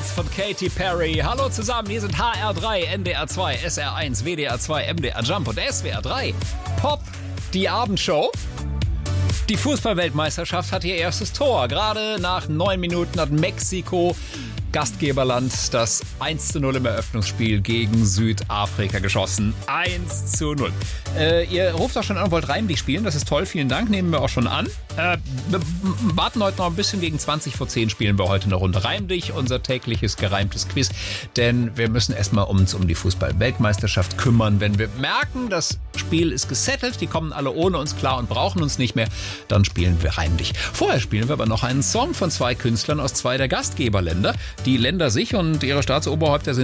Lights von Katy Perry. Hallo zusammen, hier sind HR3, NDR2, SR1, WDR2, MDR Jump und SWR3. Pop, die Abendshow. Die Fußball-Weltmeisterschaft hat ihr erstes Tor. Gerade nach 9 Minuten hat Mexiko, Gastgeberland, das 1:0 im Eröffnungsspiel gegen Südafrika geschossen. 1:0. Ihr ruft auch schon an und wollt Reim dich spielen. Das ist toll, vielen Dank. Nehmen wir auch schon an. Wir warten heute noch ein bisschen. Gegen 20 vor 10 spielen wir heute eine Runde Reim dich, unser tägliches gereimtes Quiz. Denn wir müssen erstmal uns um die Fußball-Weltmeisterschaft kümmern. Wenn wir merken, das Spiel ist gesettelt, die kommen alle ohne uns klar und brauchen uns nicht mehr, dann spielen wir Reim dich. Vorher spielen wir aber noch einen Song von 2 Künstlern aus 2 der Gastgeberländer. Die Länder sich und ihre Staatsoberhäupter sind